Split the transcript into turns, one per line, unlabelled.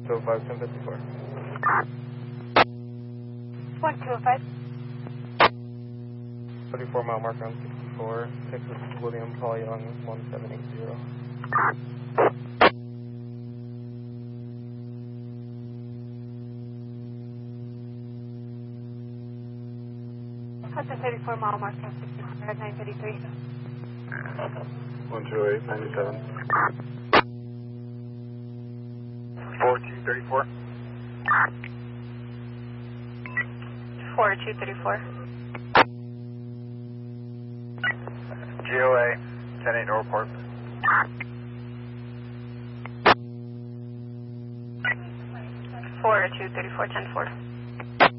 So 5254.
1205.
34 mile marker on 64. Texas William Paul Young 1780.
Hudson 34 mile marker on 64 at 933.
128, 97. 4234.
4234.
GOA, 10-8 Northport.
4234, 10-4.